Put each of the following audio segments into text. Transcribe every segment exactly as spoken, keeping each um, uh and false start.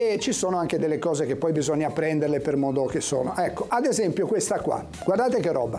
E ci sono anche delle cose che poi bisogna prenderle per modo che sono. Ecco, ad esempio questa qua, guardate che roba.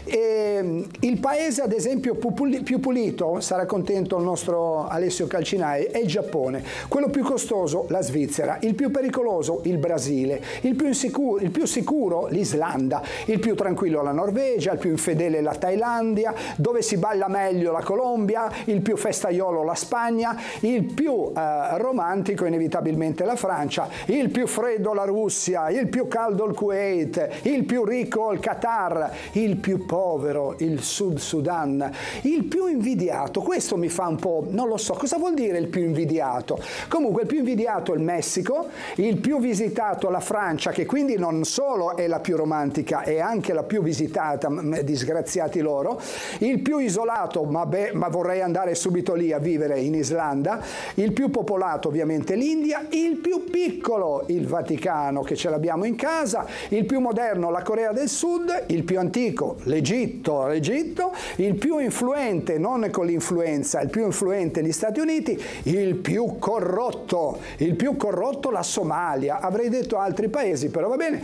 E, il paese ad esempio più pulito, sarà contento il nostro Alessio Calcinai, è il Giappone. Quello più costoso, la Svizzera. Il più pericoloso, il Brasile. Il più, insicuro, il più sicuro, l'Islanda. Il più tranquillo, la Norvegia. Il più infedele, la Thailandia. Dove si balla meglio, la Colombia. Il più festaiolo, la Spagna. Il più eh, romantico, inevitabilmente, la Francia. Il più freddo la Russia, il più caldo il Kuwait, il più ricco il Qatar, il più povero il Sud Sudan, il più invidiato, questo mi fa un po', non lo so, cosa vuol dire il più invidiato? Comunque il più invidiato è il Messico, il più visitato la Francia, che quindi non solo è la più romantica, è anche la più visitata, disgraziati loro, il più isolato, ma, beh, ma vorrei andare subito lì a vivere in Islanda, il più popolato ovviamente l'India, il più piccolo il Vaticano, che ce l'abbiamo in casa, il più moderno la Corea del Sud, il più antico l'Egitto, l'Egitto, il più influente, non con l'influenza, il più influente gli Stati Uniti, il più corrotto, il più corrotto la Somalia, avrei detto altri paesi, però va bene.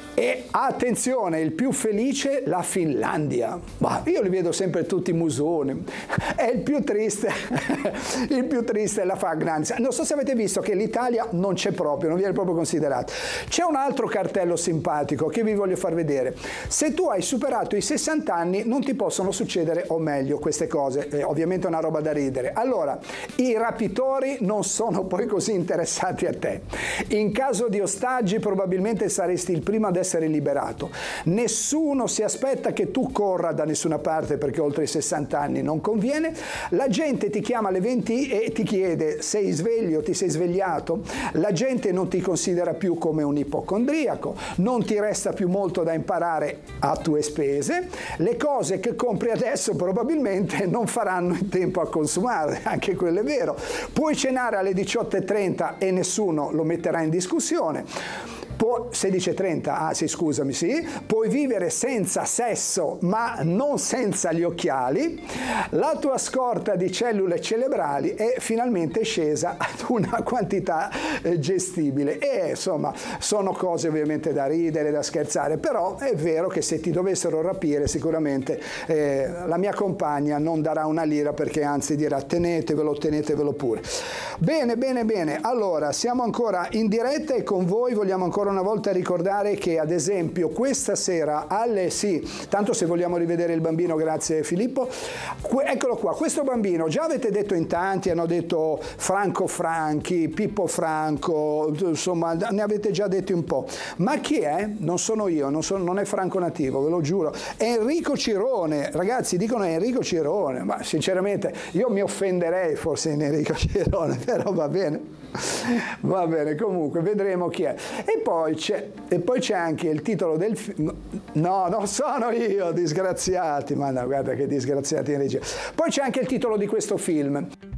E attenzione, il più felice la Finlandia. Bah, io li vedo sempre tutti musoni. È il più triste, il più triste è la Finlandia. Non so se avete visto che l'Italia non c'è proprio, non viene proprio considerato. C'è un altro cartello simpatico che vi voglio far vedere. Se tu hai superato i sessanta anni non ti possono succedere, o meglio, queste cose. Eh, ovviamente è una roba da ridere. Allora, i rapitori non sono poi così interessati a te. In caso di ostaggi probabilmente saresti il primo ad essere liberato. Nessuno si aspetta che tu corra da nessuna parte perché oltre i sessanta anni non conviene. La gente ti chiama alle venti e ti chiede: sei sveglio, ti sei svegliato? La gente non ti considera più come un ipocondriaco, non ti resta più molto da imparare a tue spese, le cose che compri adesso probabilmente non faranno in tempo a consumare, anche quello è vero. Puoi cenare alle diciotto e trenta e nessuno lo metterà in discussione. sedici e trenta, ah sì scusami, sì, puoi vivere senza sesso ma non senza gli occhiali, la tua scorta di cellule cerebrali è finalmente scesa ad una quantità eh, gestibile e insomma sono cose ovviamente da ridere, da scherzare, però è vero che se ti dovessero rapire sicuramente eh, la mia compagna non darà una lira, perché anzi dirà tenetevelo, tenetevelo pure. Bene, bene, bene, allora siamo ancora in diretta e con voi vogliamo ancora una volta ricordare che ad esempio questa sera alle sì, tanto se vogliamo rivedere il bambino, grazie Filippo, que- eccolo qua, questo bambino, già avete detto in tanti, hanno detto Franco Franchi, Pippo Franco, insomma ne avete già detti un po', ma chi è? Non sono io, non, sono, non è Franco Nativo, ve lo giuro, è Enrico Cirone, ragazzi dicono è Enrico Cirone, ma sinceramente io mi offenderei forse in Enrico Cirone, però va bene. Va bene, comunque vedremo chi è. E poi c'è, e poi c'è anche il titolo del film. No, non sono io, disgraziati, ma no, guarda che disgraziati in regia. Poi c'è anche il titolo di questo film.